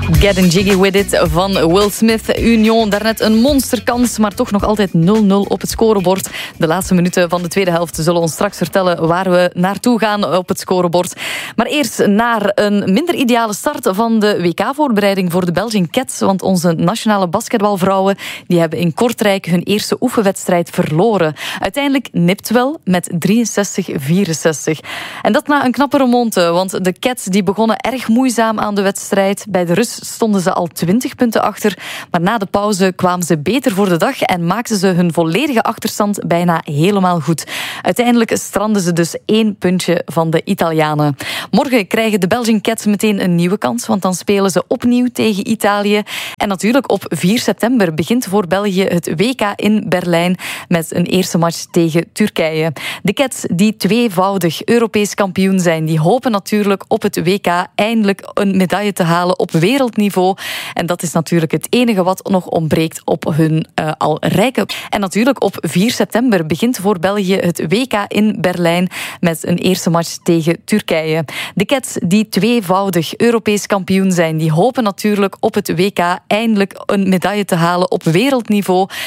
Getting Jiggy With It van Will Smith. Union, daarnet een monsterkans, maar toch nog altijd 0-0 op het scorebord. De laatste minuten van de tweede helft zullen ons straks vertellen waar we naartoe gaan op het scorebord. Maar eerst naar een minder ideale start van de WK-voorbereiding voor de Belgian Cats. Want onze nationale basketbalvrouwen die hebben in Kortrijk hun eerste oefenwedstrijd verloren. Uiteindelijk nipt wel met 63-64. En dat na een knappe remonte, want de Cats die begonnen erg moeizaam aan de wedstrijd. Bij de rust stonden ze al 20 punten achter, maar na de pauze kwamen ze beter voor de dag en maakten ze hun volledige achterstand bijna helemaal goed. Uiteindelijk stranden ze dus 1 puntje van de Italianen. Morgen krijgen de Belgian Cats meteen een nieuwe kans, want dan spelen ze opnieuw tegen Italië. En natuurlijk op 4 september begint voor België het WK in Berlijn met een eerste match tegen Turkije. De Cats die tweevoudig Europees kampioen zijn, die hopen natuurlijk op het WK eindelijk een medaille te halen op wereldniveau. En dat is natuurlijk het enige wat nog ontbreekt op hun al rijke. En natuurlijk op 4 september begint voor België het WK in Berlijn met een eerste match tegen Turkije. De Cats die tweevoudig Europees kampioen zijn, die hopen natuurlijk op het WK eindelijk een medaille te halen op wereldniveau.